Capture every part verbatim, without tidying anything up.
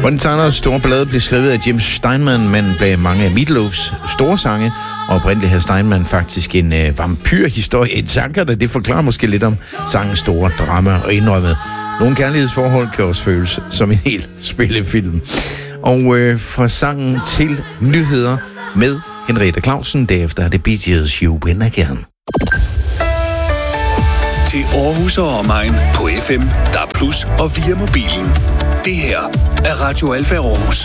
Bonnie Tylers store ballade blev skrevet af Jim Steinman, manden bag mange af Meat Loafs store sange. Og oprindeligt havde Steinman faktisk en øh, vampyrhistorie i tankerne. Det forklarer måske lidt om sangens store drama og indrømmet. Nogle kærlighedsforhold kan også føles som en hel spillefilm. Og øh, fra sangen til nyheder med Henriette Clausen. Derefter er det Bee Gees You Win Again. Til Aarhus og omegn på F M, D A B plus, og via mobilen. Det her er Radio Alfa Aarhus.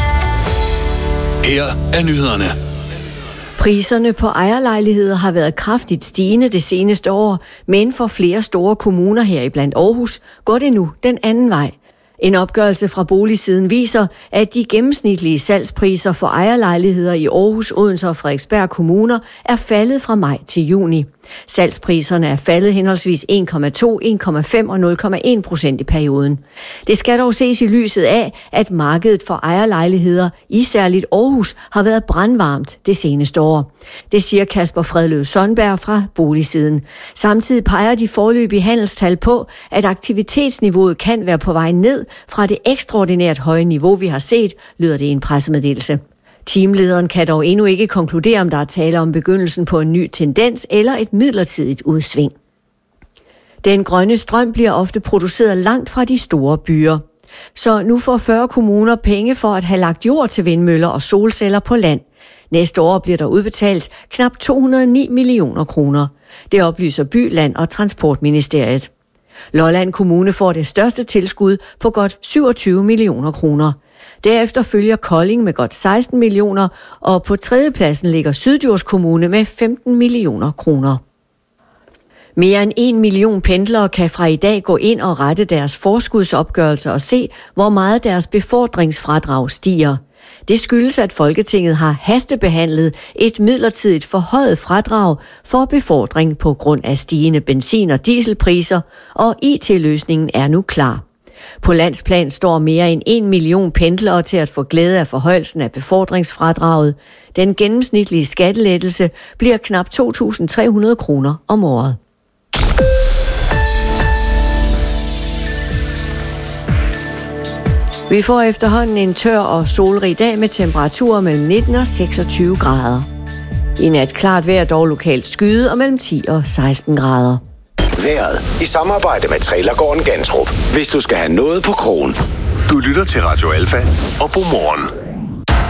Her er nyhederne. Priserne på ejerlejligheder har været kraftigt stigende det seneste år, men for flere store kommuner her i blandt Aarhus går det nu den anden vej. En opgørelse fra Boligsiden viser, at de gennemsnitlige salgspriser for ejerlejligheder i Aarhus, Odense og Frederiksberg kommuner er faldet fra maj til juni. Salgspriserne er faldet henholdsvis en komma to, en komma fem og nul komma en procent i perioden. Det skal dog ses i lyset af, at markedet for ejerlejligheder i særligt Aarhus har været brandvarmt det seneste år. Det siger Kasper Fredløv Sundberg fra Boligsiden. Samtidig peger de foreløbige handelstal på, at aktivitetsniveauet kan være på vej ned fra det ekstraordinært høje niveau, vi har set, lyder det i en pressemeddelelse. Teamlederen kan dog endnu ikke konkludere, om der er tale om begyndelsen på en ny tendens eller et midlertidigt udsving. Den grønne strøm bliver ofte produceret langt fra de store byer. Så nu får fyrre kommuner penge for at have lagt jord til vindmøller og solceller på land. Næste år bliver der udbetalt knap to hundrede og ni millioner kroner. Det oplyser By, Land og Transportministeriet. Lolland Kommune får det største tilskud på godt syvogtyve millioner kroner. Derefter følger Kolding med godt seksten millioner, og på tredjepladsen ligger Syddjurs Kommune med femten millioner kroner. Mere end en million pendlere kan fra i dag gå ind og rette deres forskudsopgørelser og se, hvor meget deres befordringsfradrag stiger. Det skyldes, at Folketinget har hastebehandlet et midlertidigt forhøjet fradrag for befordring på grund af stigende benzin- og dieselpriser, og I T-løsningen er nu klar. På landsplan står mere end en million pendlere til at få glæde af forhøjelsen af befordringsfradraget. Den gennemsnitlige skattelettelse bliver knap to tusind tre hundrede kroner om året. Vi får efterhånden en tør og solrig dag med temperaturer mellem nitten og seksogtyve grader. I nat klart vejr, dog lokalt skyde, og mellem ti og seksten grader. Vejret i samarbejde med Trailergården Gantrup. Hvis du skal have noget på krogen. Du lytter til Radio Alfa og Godmorgen.